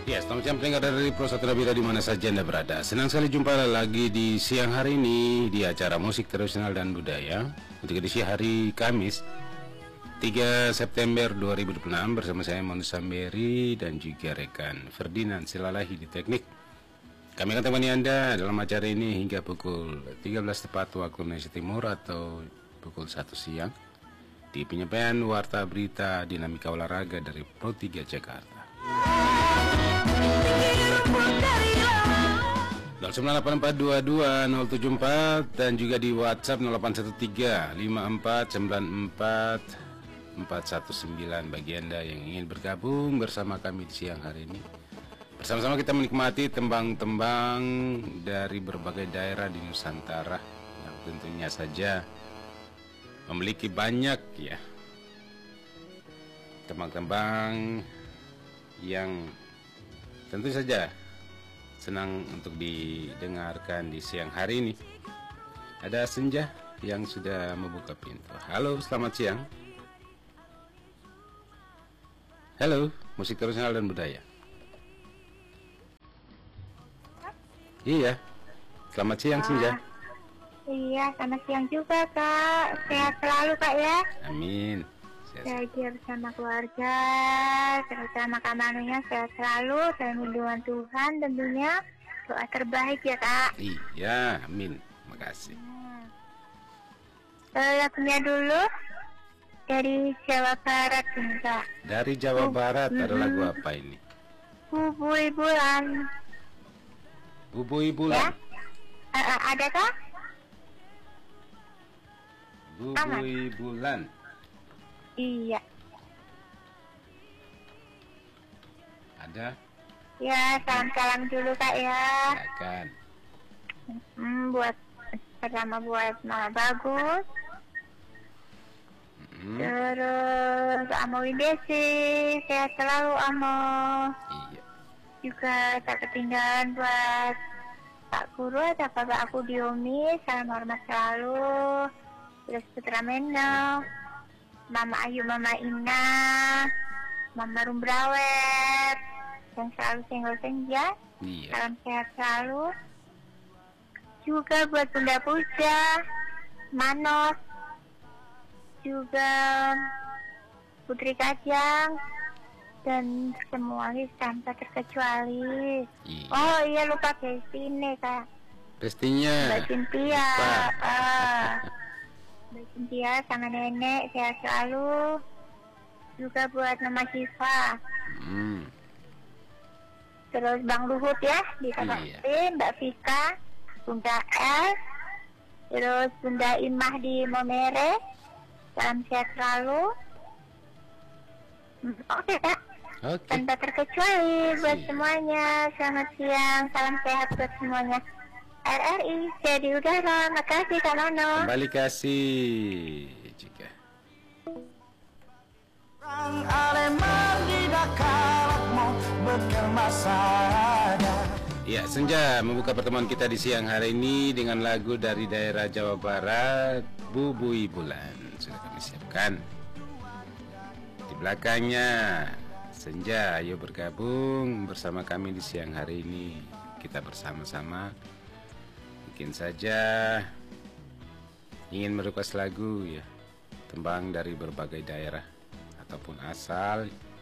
Ya, selamat siang pendengar dari Pro Satu Nabila di mana saja Anda berada. Senang sekali jumpa lagi di siang hari ini di acara musik tradisional dan budaya untuk edisi hari Kamis 3 September 2026 bersama saya Monu Samberi dan juga rekan Ferdinand Silalahi di teknik. Kami akan temani Anda dalam acara ini hingga pukul 13 tepat waktu Indonesia Timur atau pukul 1 siang di penyampaian warta berita dinamika olahraga dari Pro 3 Jakarta. 098422074 dan juga di WhatsApp 0813549449 bagi Anda yang ingin bergabung bersama kami di siang hari ini. Bersama-sama kita menikmati tembang-tembang dari berbagai daerah di Nusantara yang tentunya saja memiliki banyak ya tembang-tembang yang tentu saja senang untuk didengarkan di siang hari ini. Ada Senja yang sudah membuka pintu. Halo, selamat siang. Halo, musik tradisional dan budaya. Iya, selamat siang Senja. Iya, selamat siang juga Kak. Sehat selalu Kak ya. Amin. Bahagia bersama keluarga, terutama Kak Manunya sehat selalu dan lindungan Tuhan tentunya. Doa terbaik ya Kak. Iya, amin. Makasih. Lagunya dulu dari Jawa Barat nih Kak. Dari Jawa Barat ada lagu apa ini? Bubui Bulan. Bubui Bulan. Ya? Ada Kak? Bubui Bulan. Iya. Ada? Ya, salam-salam dulu Kak ya. Silakan. Buat pertama buat Mama Bagus. Terus Amo Windesi, sehat selalu Amo. Iya. Juga tak ketinggalan buat Pak Guru atau Bapak aku Diomi, salam hormat selalu. Terus Putra Meno, Mama Ayu, Mama Ina, Mama Rumbrawet, yang selalu single senja. Iya. Salam sehat selalu. Juga buat Bunda Puja, Manos, juga Putri Kajang, dan semua tanpa terkecuali. Iya. Oh iya, lupa Destiny Kak. Pastinya. Mbak Cynthia. Mbak Cynthia sama nenek sehat selalu. Juga buat Mama Syifa. Terus Bang Luhut ya di Tabaksi, Mbak Vika, Bunda El, terus Bunda Imah di Momere. Salam sehat selalu. Oke Kak. Oke. Tanpa terkecuali buat semuanya. Selamat siang, salam sehat buat semuanya. RRI jadi udara. Makasih Kak Nono. Kembali kasih jika. Ya, Senja membuka pertemuan kita di siang hari ini dengan lagu dari daerah Jawa Barat, Bubui Bulan. Sudah kami siapkan. Di belakangnya Senja, ayo bergabung bersama kami di siang hari ini. Kita bersama-sama mungkin saja ingin merequest lagu ya, tembang dari berbagai daerah ataupun asal.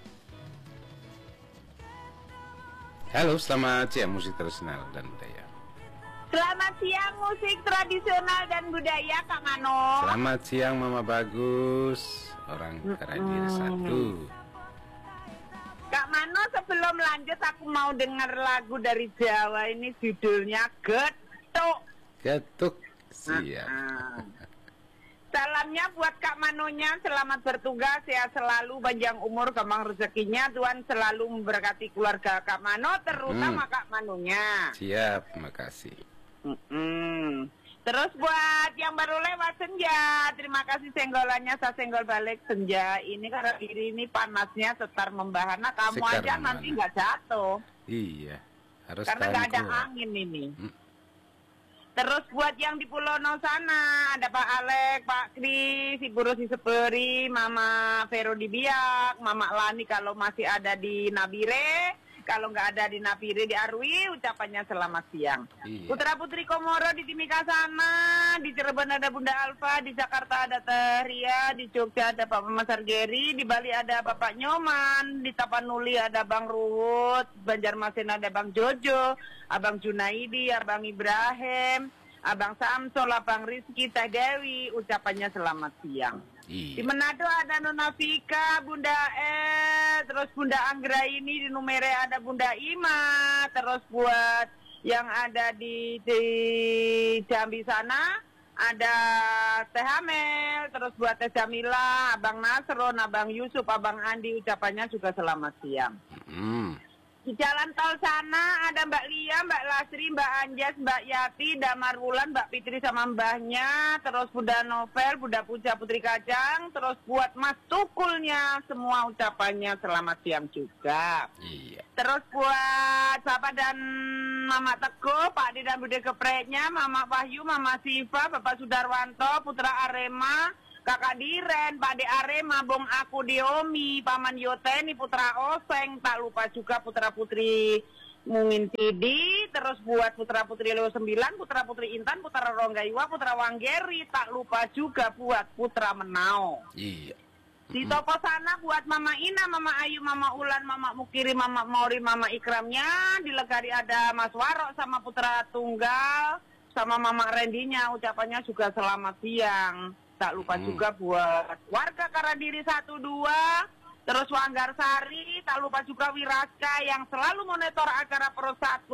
Halo, selamat siang musik tradisional dan budaya. Selamat siang musik tradisional dan budaya Kak Mano. Selamat siang Mama Bagus, orang Karadir 1. Kak Mano, sebelum lanjut aku mau dengar lagu dari Jawa ini, judulnya Getuk. Getuk, siap. Salamnya buat Kak Manonya, selamat bertugas, sehat selalu, panjang umur, gampang rezekinya, Tuhan selalu memberkati keluarga Kak Mano, terutama Kak Manonya. Siap, makasih. Terus buat yang baru lewat Senja, terima kasih senggolannya, saya senggol balik Senja. Ini karena diri ini panasnya setar membahana, kamu Sekar aja membahana. nanti nggak jatuh. Iya, harus Karena nggak ada keluar. angin ini. Terus buat yang di Pulau No sana, ada Pak Alek, Pak Kris, Ibu Rosi Seperi, Mama Vero di Biak, Mama Lani kalau masih ada di Nabire, kalau nggak ada di Napiri, di Arwi, ucapannya selamat siang. Iya. Putra-putri Komoro di Timika sana, di Cirebon ada Bunda Alfa, di Jakarta ada Teh Ria, di Jogja ada Pak Masar Geri, di Bali ada Bapak Nyoman, di Tapanuli ada Bang Ruhut, Banjarmasin ada Bang Jojo, Abang Junaidi, Abang Ibrahim, Abang Samsul, Abang Rizky, Teh Dewi, ucapannya selamat siang. Di Iya. Manado ada Nona Vika, Bunda terus Bunda Anggra ini di Numere ada Bunda Ima, terus buat yang ada di Jambi sana ada Teh Hamel, terus buat Teh Jamila, Abang Nasron, Abang Yusuf, Abang Andi, ucapannya juga selamat siang. Di jalan tol sana ada Mbak Lia, Mbak Lasri, Mbak Anjas, Mbak Yati, Damar Wulan, Mbak Fitri sama mbahnya, terus Bunda Novel, Bunda Puja Putri Kajang, terus buat Mas Tukulnya, semua ucapannya selamat siang juga. Iya. Terus buat Bapak dan Mama Teguh, Pak Adi dan Bude Gepreknya, Mama Wahyu, Mama Siva, Bapak Sudarwanto, Putra Arema, Kakak Diren, Pak De Arema, Bong Aku Diomi, Paman Yoteni, Putra Oseng, tak lupa juga putra-putri Mungin Tidi, terus buat putra-putri Leo 9, putra-putri Intan, Putra Ronggaiwa, Putra Wanggeri, tak lupa juga buat Putra Menao. Iya. Di toko sana buat Mama Ina, Mama Ayu, Mama Ulan, Mama Mukiri, Mama Mauri, Mama Ikramnya, di Legari ada Mas Warok sama Putra Tunggal, sama Mama Rendinya, ucapannya juga selamat siang. Tak lupa juga buat warga Karadiri 1-2, terus Wanggarsari, tak lupa juga Wiraska yang selalu monitor acara Pro 1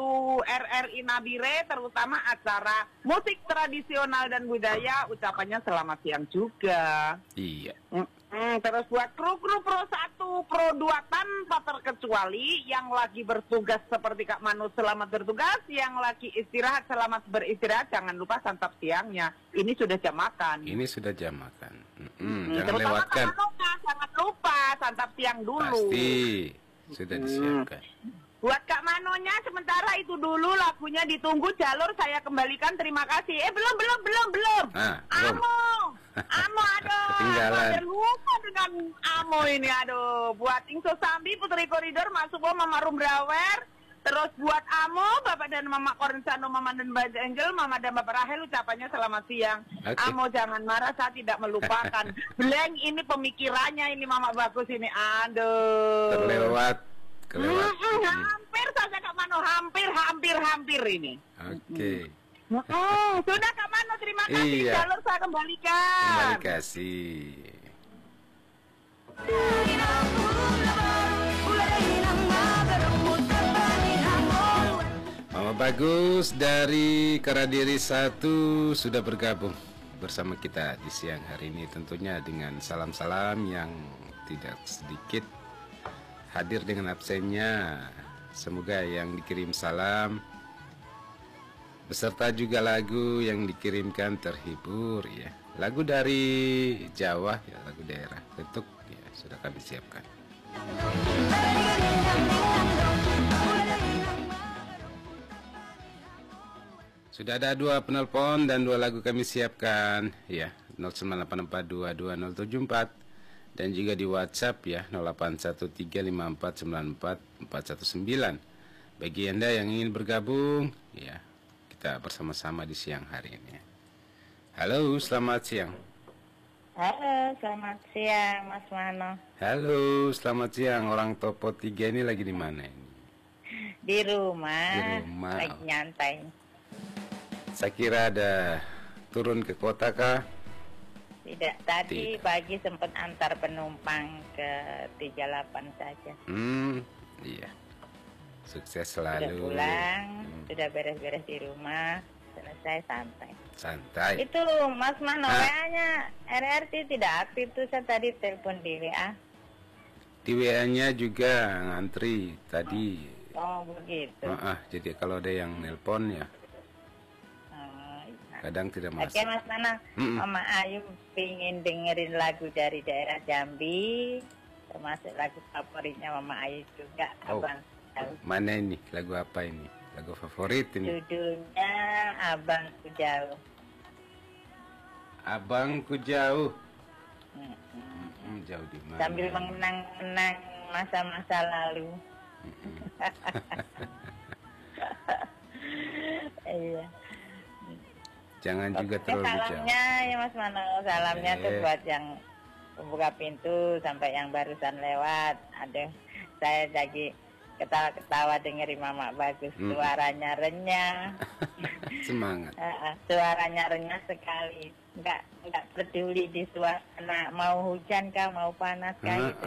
RRI Nabire, terutama acara musik tradisional dan budaya, ucapannya selamat siang juga. Iya. Terus buat kru-kru Pro 1, Pro 2 tanpa terkecuali, yang lagi bertugas seperti Kak Manu selamat bertugas, yang lagi istirahat selamat beristirahat, jangan lupa santap siangnya. Ini sudah jam makan. Ini sudah jam makan. Jangan Terutama lewatkan. Kak Manu, jangan lupa santap siang dulu. Pasti sudah disiapkan. Buat Kak Manonya sementara itu dulu lagunya ditunggu jalur saya kembalikan, terima kasih. Belum. Ah, belum. Amo, aduh. Ketinggalan. Sampai lupa dengan Amo ini, aduh. Buat Ingso Sambi, Putri Koridor, Masuk Mama Rumbrawer. Terus buat Amo, Bapak dan Mama Korensano, Mama dan Mbak Angel, Mama dan Bapak Rahel, ucapannya selamat siang. Oke. Amo jangan marah, saya tidak melupakan. Blank ini pemikirannya ini Mama bagus ini, aduh. Kelewat. Hampir saja Kak Mano, hampir ini. Oke. Sudah Kak Mano, terima kasih. Iya. Jalur saya kembalikan. Terima kasih. Mama Bagus dari Karadiri 1 sudah bergabung bersama kita di siang hari ini, tentunya dengan salam-salam yang tidak sedikit hadir dengan absennya. Semoga yang dikirim salam beserta juga lagu yang dikirimkan terhibur ya. Lagu dari Jawa ya, lagu daerah bentuk ya, sudah kami siapkan. Sudah ada 2 penelpon dan 2 lagu kami siapkan ya, 0984222074 dan juga di WhatsApp ya 0813549449. Bagi Anda yang ingin bergabung ya, kita bersama-sama di siang hari ini. Halo, selamat siang. Halo, selamat siang Mas Mano. Halo, selamat siang. Orang Topo 3 ini lagi di mana ini? Di rumah. Di rumah. Lagi nyantai. Saya kira ada turun ke kota kah? Tidak, tadi Tidak. pagi sempat antar penumpang ke 38 saja. Iya. Sukses Sudah selalu. pulang, sudah beres-beres di rumah, selesai santai. Santai. Itu Mas Mano, WA-nya RRT tidak aktif tuh, saya tadi telepon di WA. Di WA-nya juga ngantri tadi. Oh begitu. Jadi kalau ada yang nelpon ya kadang tidak masuk. Oke Mas Mano, Mama Ayu pengen dengerin lagu dari daerah Jambi, termasuk lagu favoritnya Mama Ayu juga. Oh. Abang tahu. Mana ini? Lagu apa ini? Lagu favorit ini? Judulnya Abangku Jauh. Abangku Jauh. Jauh di mana? Sambil mengenang-menang masa-masa lalu. Iya. Jangan juga terlalu jauh. Salamnya ya Mas Mano, salamnya tuh buat yang pembuka pintu sampai yang barusan lewat. Aduh, saya lagi ketawa-ketawa dengerin Mama Bagus, suaranya renyah. Semangat. Suaranya renyah sekali. Enggak peduli di suasana mau hujan kah, mau panas kah gitu.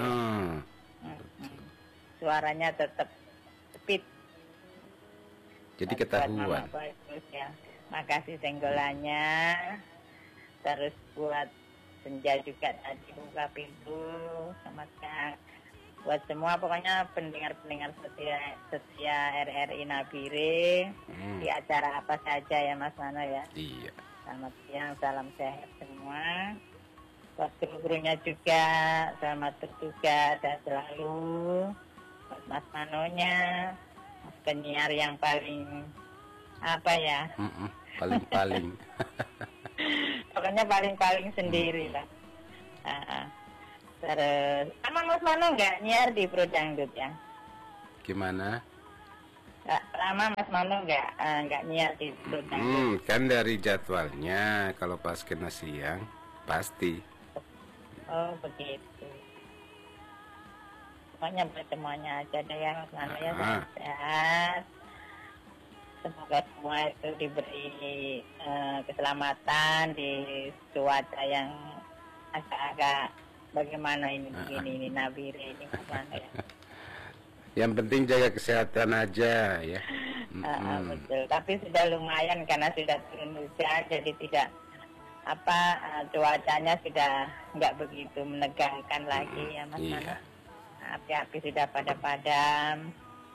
Suaranya tetap speed. Jadi ketahuan. Mama Bagus ya. Makasih senggolannya. Terus buat Senja juga tadi buka pintu. Selamat siang. Buat semua pokoknya pendengar-pendengar setia RRI Nabire di acara apa saja ya Mas Mano ya. Iya. Selamat siang, salam sehat semua. Buat guru-gurunya juga selamat bertugas dan selalu. Buat Mas Manonya, Mas penyiar yang paling apa ya? Paling-paling. Pokoknya paling-paling sendiri lah. Terus, emang Mas Mano nggak nyiar di Pro Dangdut ya? Gimana? Lama Mas Mano nggak nyiar di Pro Dangdut. Kan dari jadwalnya kalau pas kena siang pasti. Oh begitu. Pokoknya buat semuanya aja deh ya Mas Mano ya, sehat. Semoga semua itu diberi keselamatan di cuaca yang agak-agak bagaimana ini begini ini Nabire ini gimana ya. Yang penting jaga kesehatan aja ya. Betul. Tapi sudah lumayan karena sudah turun hujan jadi tidak cuacanya sudah nggak begitu menegangkan lagi ya Mas Mano. Api-api sudah pada padam.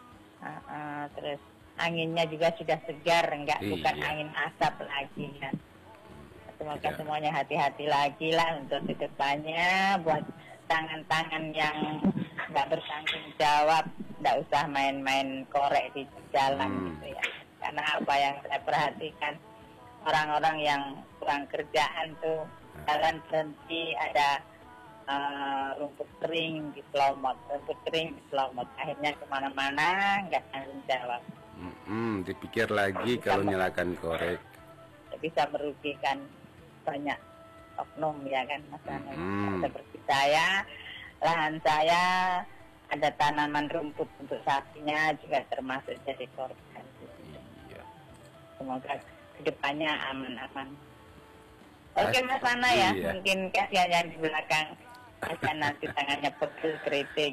Terus anginnya juga sudah segar, bukan angin asap lagi kan. Semoga semuanya hati-hati lagi lah untuk kedepannya. Buat tangan-tangan yang nggak bertanggung jawab, nggak usah main-main korek di jalan gitu ya. Karena apa yang saya perhatikan, orang-orang yang kurang kerjaan tuh jalan berhenti ada rumput kering di selomot, akhirnya kemana-mana nggak tanggung jawab. Dipikir lagi kalau nyalakan korek. Bisa merugikan banyak oknum ya kan Mas Mano. Seperti saya, lahan saya ada tanaman rumput untuk sapinya juga termasuk jadi korban. Iya. Semoga kedepannya aman-aman. Oke Mas Mano ya, mungkin kasihan yang di belakang. Aja nanti tangannya pegel keriting.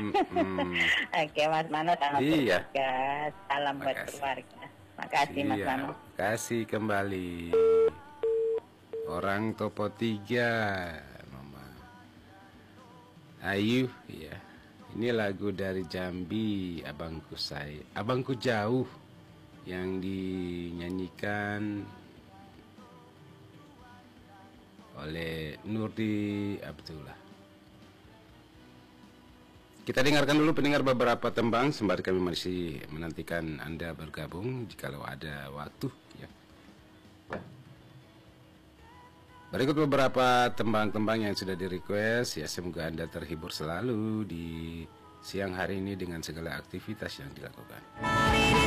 Oke Mas Mano, selamat bertugas. Salam buat keluarga. Makasih Mas Mano. Kasih kembali. Orang Topo 3 Mama Ayu ya. Ini lagu dari Jambi, Abangku Jauh, yang dinyanyikan oleh Nurdi Abdullah. Kita dengarkan dulu pendengar beberapa tembang sembari kami masih menantikan Anda bergabung jikalau ada waktu ya. Berikut beberapa tembang-tembang yang sudah di-request ya, semoga Anda terhibur selalu di siang hari ini dengan segala aktivitas yang dilakukan.